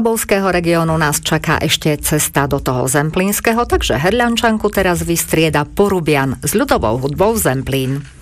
Tábovského regiónu nás čaká ešte cesta do toho zemplínskeho, takže Hrdľančanku teraz vystrieda Porubian s ľudovou hudbou Zemplín.